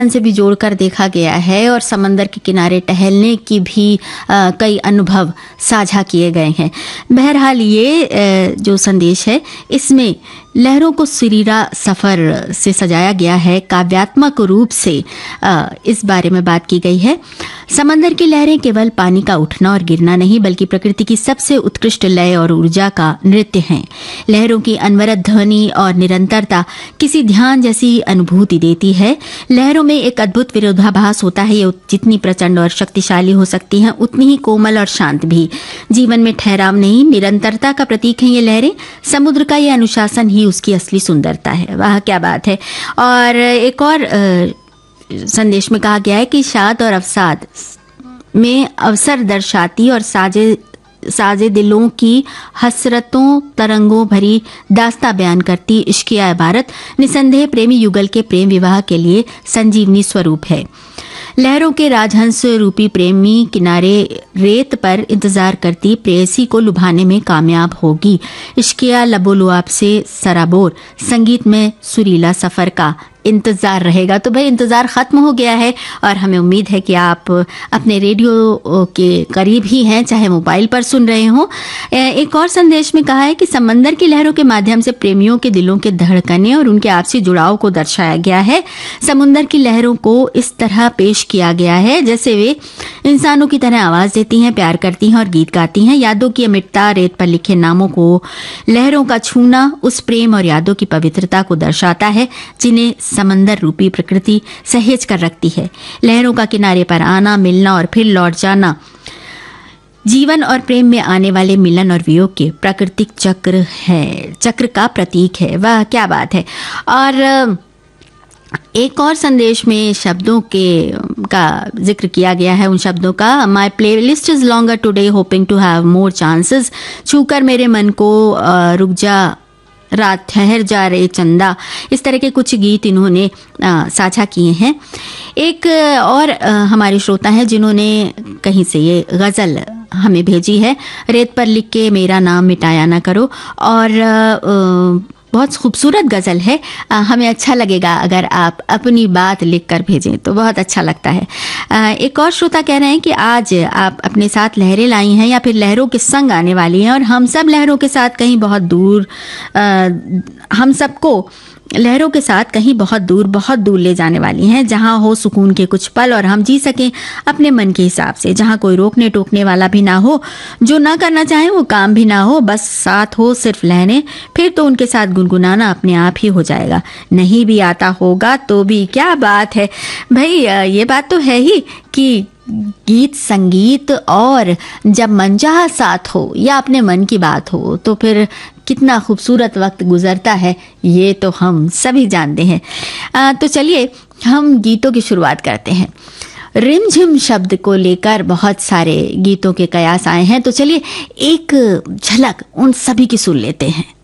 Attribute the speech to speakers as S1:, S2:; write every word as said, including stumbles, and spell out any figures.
S1: से भी जोड़कर देखा गया है और समंदर के किनारे टहलने की भी आ, कई अनुभव साझा किए गए हैं। बहरहाल ये आ, जो संदेश है इसमें लहरों को सुरीला सफ़र से सजाया गया है। काव्यात्मक रूप से आ, इस बारे में बात की गई है। समंदर की लहरें केवल पानी का उठना और गिरना नहीं बल्कि प्रकृति की सबसे उत्कृष्ट लय और ऊर्जा का नृत्य हैं। लहरों की अनवरत ध्वनि और निरंतरता किसी ध्यान जैसी अनुभूति देती है। लहरों में एक अद्भुत विरोधाभास होता है। ये जितनी प्रचंड और शक्तिशाली हो सकती हैं उतनी ही कोमल और शांत भी। जीवन में ठहराव नहीं, निरंतरता का प्रतीक है ये लहरें। समुद्र का ये अनुशासन ही उसकी असली सुंदरता है। वाह क्या बात है। और एक और आ, संदेश में कहा गया है कि शाद और अवसाद में अवसर दर्शाती और साजे साजे दिलों की हसरतों तरंगों भरी दास्ता बयान करती इश्किया इबारत निसंदेह प्रेमी युगल के प्रेम विवाह के लिए संजीवनी स्वरूप है। लहरों के राजहंस रूपी प्रेमी किनारे रेत पर इंतजार करती प्रेयसी को लुभाने में कामयाब होगी। इश्किया लबोलुआब से सराबोर संगीत में सुरीला सफर का इंतजार रहेगा। तो भाई इंतजार खत्म हो गया है और हमें उम्मीद है कि आप अपने रेडियो के करीब ही हैं, चाहे मोबाइल पर सुन रहे हो। एक और संदेश में कहा है कि समंदर की लहरों के माध्यम से प्रेमियों के दिलों के धड़कने और उनके आपसी जुड़ाव को दर्शाया गया है। समुद्र की लहरों को इस तरह पेश किया गया है जैसे वे इंसानों की तरह आवाज देती हैं, प्यार करती हैं और गीत गाती हैं। यादों की अमिटता, रेत पर लिखे नामों को लहरों का छूना उस प्रेम और यादों की पवित्रता को दर्शाता है जिन्हें समंदर रूपी प्रकृति सहेज कर रखती है। लहरों का किनारे पर आना, मिलना और फिर लौट जाना जीवन और प्रेम में आने वाले मिलन और वियोग के प्राकृतिक चक्र है, चक्र का प्रतीक है। वाह क्या बात है। और एक और संदेश में शब्दों के का जिक्र किया गया है, उन शब्दों का। My play list is longer today hoping to have more chances, छूकर मेरे मन को रुक जा रात ठहर जा रे चंदा। इस तरह के कुछ गीत इन्होंने साझा किए हैं। एक और आ, हमारे श्रोता हैं जिन्होंने कहीं से ये गज़ल हमें भेजी है। रेत पर लिख के मेरा नाम मिटाया ना करो। और आ, आ, बहुत खूबसूरत गज़ल है। आ, हमें अच्छा लगेगा अगर आप अपनी बात लिखकर भेजें तो बहुत अच्छा लगता है। आ, एक और श्रोता कह रहे हैं कि आज आप अपने साथ लहरें लाई हैं या फिर लहरों के संग आने वाली हैं और हम सब लहरों के साथ कहीं बहुत दूर आ, हम सबको लहरों के साथ कहीं बहुत दूर बहुत दूर ले जाने वाली हैं, जहां हो सुकून के कुछ पल और हम जी सकें अपने मन के हिसाब से, जहां कोई रोकने टोकने वाला भी ना हो, जो ना करना चाहे वो काम भी ना हो, बस साथ हो सिर्फ लहरें। फिर तो उनके साथ गुनगुनाना अपने आप ही हो जाएगा। नहीं भी आता होगा तो भी क्या बात है भाई। ये बात तो है ही कि गीत संगीत और जब मनचाहा साथ हो या अपने मन की बात हो तो फिर कितना खूबसूरत वक्त गुजरता है, ये तो हम सभी जानते हैं। आ, तो चलिए हम गीतों की शुरुआत करते हैं। रिमझिम शब्द को लेकर बहुत सारे गीतों के कयास आए हैं, तो चलिए एक झलक उन सभी की सुन लेते हैं।